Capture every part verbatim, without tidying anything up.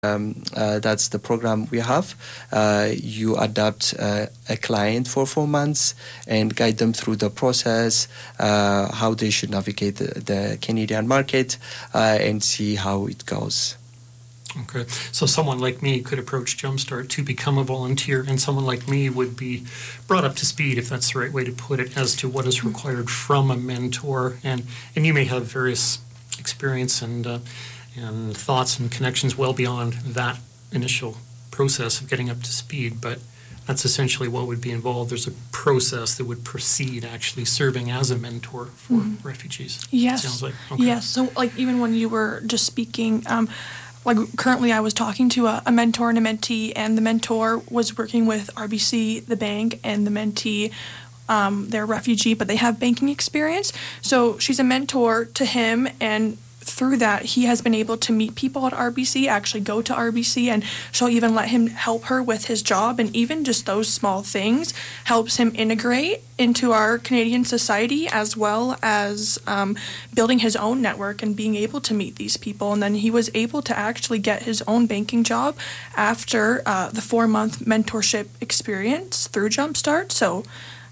Um, uh, that's the program we have. Uh, you adapt uh, a client for four months and guide them through the process, uh, how they should navigate the, the Canadian market, uh, and see how it goes. Okay, so someone like me could approach Jumpstart to become a volunteer, and someone like me would be brought up to speed, if that's the right way to put it, as to what is required from a mentor. And, and you may have various experience and uh, and thoughts and connections well beyond that initial process of getting up to speed, but that's essentially what would be involved. There's a process that would precede actually serving as a mentor for mm-hmm. refugees. Yes. Sounds like. Okay. Yes. So, like, even when you were just speaking, um, like, currently I was talking to a, a mentor and a mentee, and the mentor was working with R B C, the bank, and the mentee, um, they're a refugee, but they have banking experience. So she's a mentor to him, and through that, he has been able to meet people at R B C, actually go to R B C, and she'll even let him help her with his job. And even just those small things helps him integrate into our Canadian society, as well as um, building his own network and being able to meet these people. And then he was able to actually get his own banking job after uh, the four-month mentorship experience through Jumpstart. So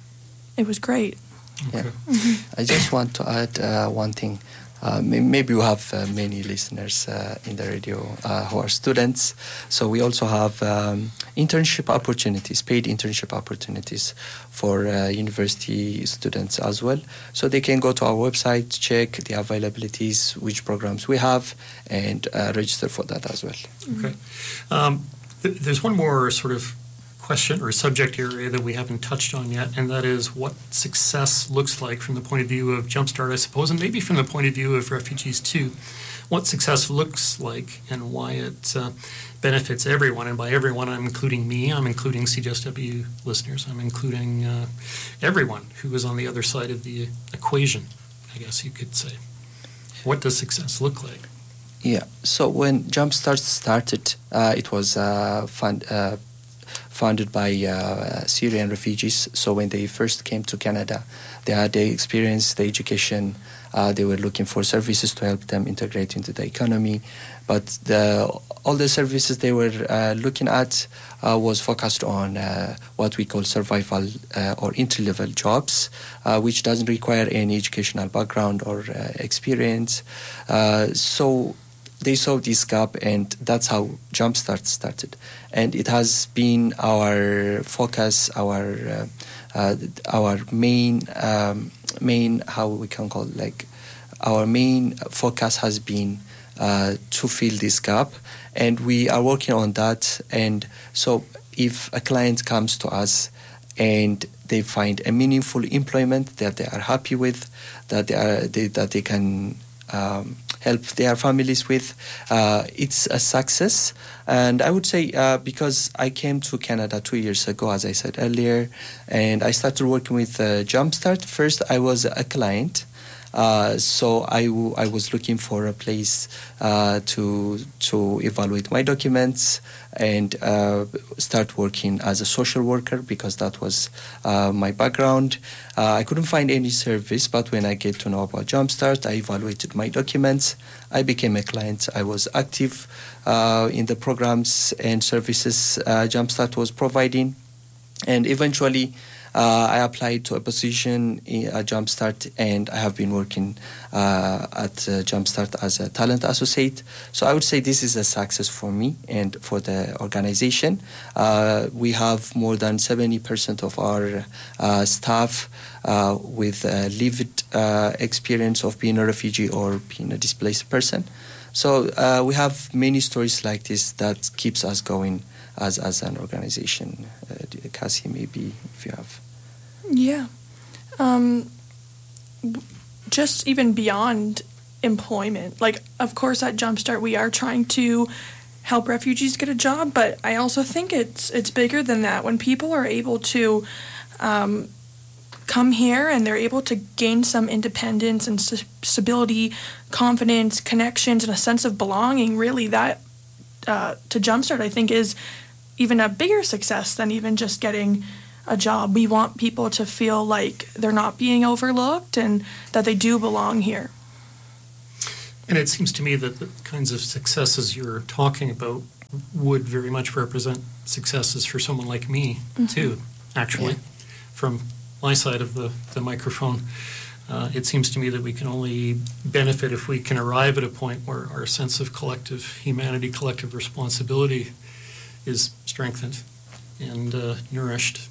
it was great. Okay. Yeah. Mm-hmm. I just want to add uh, one thing. Uh, maybe you have uh, many listeners uh, in the radio uh, who are students. So we also have um, internship opportunities, paid internship opportunities for uh, university students as well. So they can go to our website, check the availabilities, which programs we have, and uh, register for that as well. Okay. Um, th- there's one more sort of question or subject area that we haven't touched on yet, and that is what success looks like from the point of view of Jumpstart, I suppose, and maybe from the point of view of refugees too. What success looks like and why it uh, benefits everyone. And by everyone, I'm including me, I'm including C J S W listeners, I'm including uh, everyone who is on the other side of the equation, I guess you could say. What does success look like? Yeah, so when Jumpstart started, uh, it was uh, fund, uh, founded by uh, Syrian refugees. So when they first came to Canada, they had the experience, the education, uh, they were looking for services to help them integrate into the economy. But the, all the services they were uh, looking at uh, was focused on uh, what we call survival uh, or entry-level jobs, uh, which doesn't require any educational background or uh, experience. Uh, so they saw this gap, and that's how Jumpstart started. And it has been our focus, our uh, uh, our main um, main how we can call it, like our main focus has been uh, to fill this gap, and we are working on that. And so, if a client comes to us and they find a meaningful employment that they are happy with, that they are they, that they can Um, help their families with, uh, it's a success. And I would say uh, because I came to Canada two years ago, as I said earlier, and I started working with uh, Jumpstart. First, I was a client. Uh, so I, w- I was looking for a place uh, to to evaluate my documents and uh, start working as a social worker, because that was uh, my background. Uh, I couldn't find any service, but when I get to know about Jumpstart, I evaluated my documents. I became a client. I was active uh, in the programs and services uh, Jumpstart was providing, and eventually Uh, I applied to a position in, at Jumpstart, and I have been working uh, at uh, Jumpstart as a talent associate. So I would say this is a success for me and for the organization. Uh, we have more than seventy percent of our uh, staff uh, with a lived uh, experience of being a refugee or being a displaced person. So uh, we have many stories like this that keeps us going as as an organization. Uh, Cassie, maybe if you have. Yeah. Um, just even beyond employment. Like, of course, at Jumpstart, we are trying to help refugees get a job, but I also think it's it's bigger than that. When people are able to um, come here and they're able to gain some independence and st- stability, confidence, connections, and a sense of belonging, really that uh, to Jumpstart, I think, is even a bigger success than even just getting a job. We want people to feel like they're not being overlooked and that they do belong here. And it seems to me that the kinds of successes you're talking about would very much represent successes for someone like me, mm-hmm. too, actually, yeah. from my side of the, the microphone. Uh, it seems to me that we can only benefit if we can arrive at a point where our sense of collective humanity, collective responsibility is strengthened and uh, nourished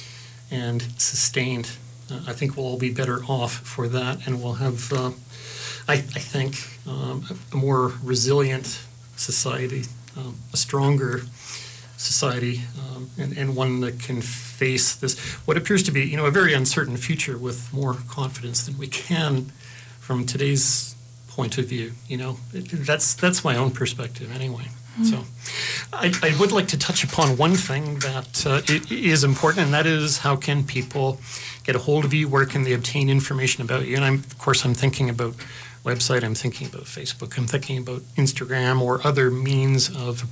and sustained. Uh, I think we'll all be better off for that, and we'll have, uh, I, I think, um, a more resilient society, um, a stronger society, um, and, and one that can face this, what appears to be, you know, a very uncertain future with more confidence than we can from today's point of view. You know, it, that's that's my own perspective anyway. Mm. So I, I would like to touch upon one thing that uh, is important, and that is how can people get a hold of you, where can they obtain information about you? And I'm, of course, I'm thinking about website, I'm thinking about Facebook, I'm thinking about Instagram or other means of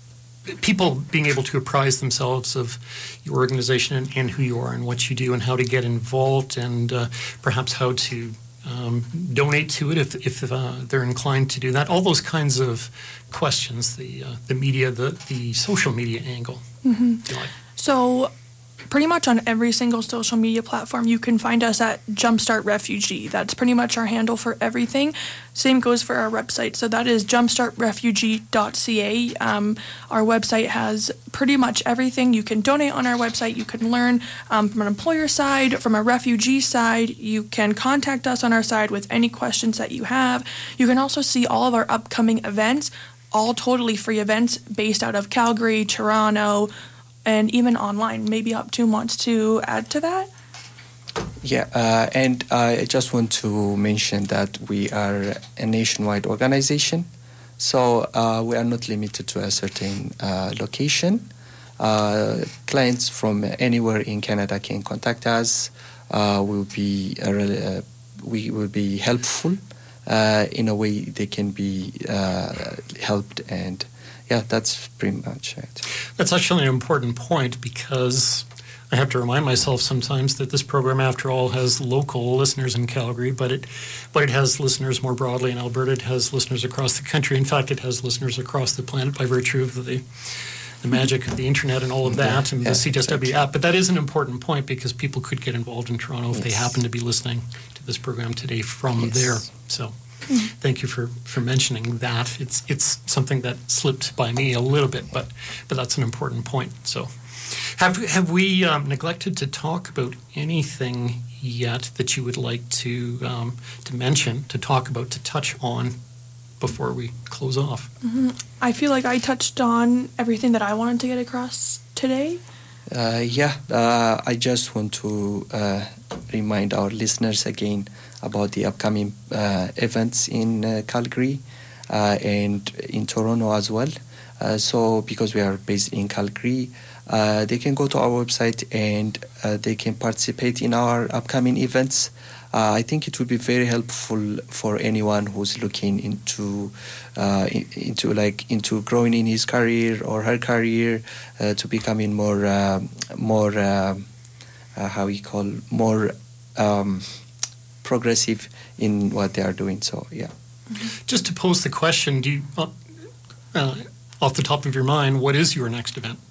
p- people being able to apprise themselves of your organization and, and who you are and what you do and how to get involved and uh, perhaps how to um, donate to it if, if uh, they're inclined to do that. All those kinds of questions, the uh, the media, the, the social media angle. Mm-hmm. Like. So pretty much on every single social media platform, you can find us at Jumpstart Refugee. That's pretty much our handle for everything. Same goes for our website. So that is jumpstart refugee dot c a. Um, our website has pretty much everything. You can donate on our website. You can learn um, from an employer side, from a refugee side. You can contact us on our side with any questions that you have. You can also see all of our upcoming events, all totally free events based out of Calgary, Toronto, and even online. Maybe Optoon wants to add to that? Yeah, uh, and I just want to mention that we are a nationwide organization, so uh, we are not limited to a certain uh, location. Uh, clients from anywhere in Canada can contact us. Uh, we'll be uh, really, uh, we will be helpful uh, in a way they can be uh, helped, and yeah, that's pretty much it. That's actually an important point because I have to remind myself sometimes that this program, after all, has local listeners in Calgary, but it but it has listeners more broadly in Alberta. It has listeners across the country. In fact, it has listeners across the planet by virtue of the the magic of the internet and all of that, and yeah, the C J S W app. But that is an important point because people could get involved in Toronto if yes. they happen to be listening to this program today from yes. there. So thank you for, for mentioning that. It's it's something that slipped by me a little bit, but but that's an important point. So have have we um, neglected to talk about anything yet that you would like to um, to mention, to talk about, to touch on before we close off? Mm-hmm. I feel like I touched on everything that I wanted to get across today. Uh, yeah, uh, I just want to uh, remind our listeners again about the upcoming uh, events in uh, Calgary uh, and in Toronto as well. Uh, so because we are based in Calgary, uh, they can go to our website and uh, they can participate in our upcoming events. Uh, I think it would be very helpful for anyone who's looking into uh, into like into growing in his career or her career, uh, to becoming more uh, more uh, uh, how we call more um, progressive in what they are doing. So yeah. Just to pose the question, do you, uh, uh, off the top of your mind, what is your next event?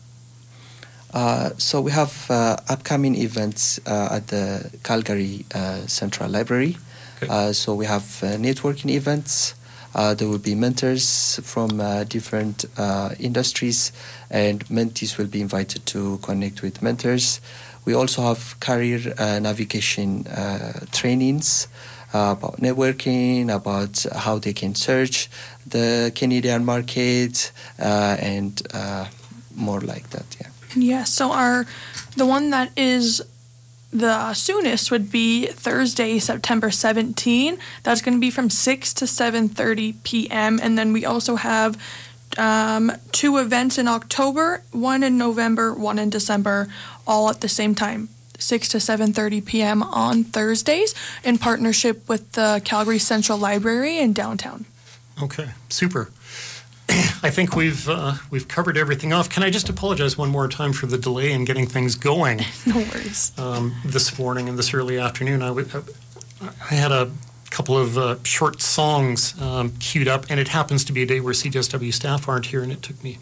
Uh, so we have uh, upcoming events uh, at the Calgary uh, Central Library. Okay. Uh, so we have uh, networking events. Uh, there will be mentors from uh, different uh, industries, and mentees will be invited to connect with mentors. We also have career uh, navigation uh, trainings uh, about networking, about how they can search the Canadian market, uh, and uh, more like that, yeah. Yeah, so our the one that is the soonest would be Thursday, September seventeenth. That's going to be from six to seven thirty p.m. And then we also have um, two events in October, one in November, one in December, all at the same time, six to seven thirty p.m. on Thursdays in partnership with the Calgary Central Library in downtown. Okay, super. I think we've uh, we've covered everything off. Can I just apologize one more time for the delay in getting things going? No worries. Um, this morning and this early afternoon, I, w- I had a couple of uh, short songs um, queued up, and it happens to be a day where C J S W staff aren't here, and it took me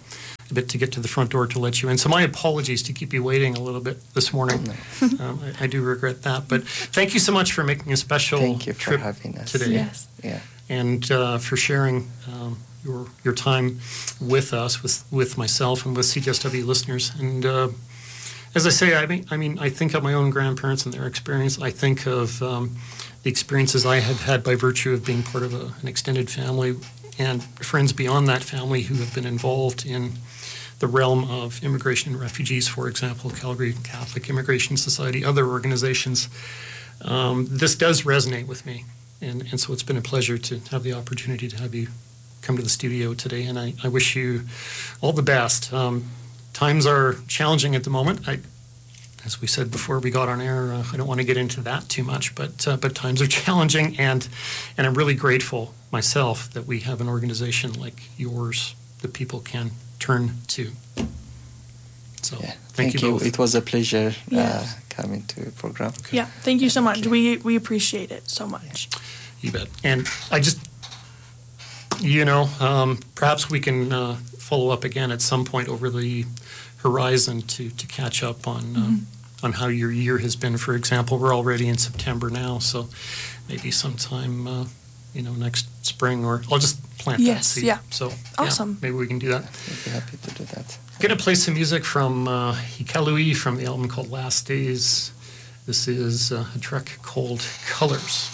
a bit to get to the front door to let you in. So my apologies to keep you waiting a little bit this morning. No. Um, I, I do regret that. But thank you so much for making a special Thank you for trip having us. today. Yes. Yeah. And uh, for sharing um, your your time with us, with with myself, and with C J S W listeners. And uh, as I say, I mean, I mean, I think of my own grandparents and their experience. I think of um, the experiences I have had by virtue of being part of a, an extended family, and friends beyond that family who have been involved in the realm of immigration and refugees, for example, Calgary Catholic Immigration Society, other organizations. Um, this does resonate with me. And, and so it's been a pleasure to have the opportunity to have you come to the studio today, and I, I wish you all the best. Um, times are challenging at the moment. I, as we said before we got on air, uh, I don't want to get into that too much, but uh, but times are challenging, and and I'm really grateful myself that we have an organization like yours that people can turn to. So Yeah. thank, Thank you you. both. It was a pleasure uh, Yes. coming to the program. Yeah, thank you so much. We we appreciate it so much. You bet. And I just, you know, um, perhaps we can uh, follow up again at some point over the horizon to, to catch up on uh, Mm-hmm. on how your year has been. For example, we're already in September now, so maybe sometime, uh, you know, next spring, or I'll just plant that Yes, seed. yeah. So Awesome. yeah, maybe we can do that. We'd be happy to do that. I'm going to play some music from uh, Hikalui from the album called Last Days. This is uh, a track called Colors.